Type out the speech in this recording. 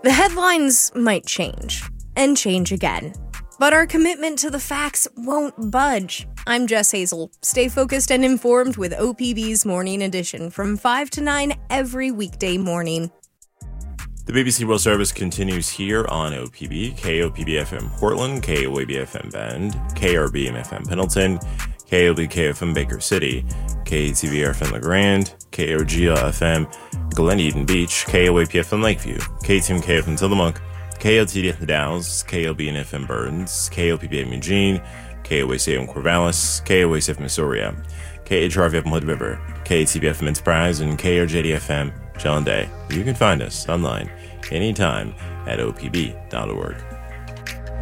The headlines might change, and change again. But our commitment to the facts won't budge. I'm Jess Hazel. Stay focused and informed with OPB's Morning Edition from 5 to 9 every weekday morning. The BBC World Service continues here on OPB, KOPB-FM Portland, KOAB-FM Bend, KRBM-FM Pendleton, KOBK-FM Baker City, KTV-FM LeGrand, KOGL-FM Glen Eden Beach, KOAP-FM Lakeview, KTMK-FM Tillamook, KLTD-FM Dalles, KLBN-FM Burns, KOPB-FM Eugene, KOAC-FM Corvallis, KOAC-FM Astoria, KHRV-FM Hood River, KTB-FM Enterprise, and KRJD-FM John Day. You can find us online anytime at opb.org.